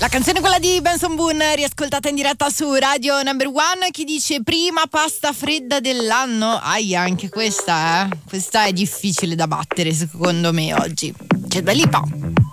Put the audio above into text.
La canzone è quella di Benson Boone, riascoltata in diretta su Radio Number One. Chi dice prima pasta fredda dell'anno? Anche questa è difficile da battere secondo me oggi. C'è Dua Lipa.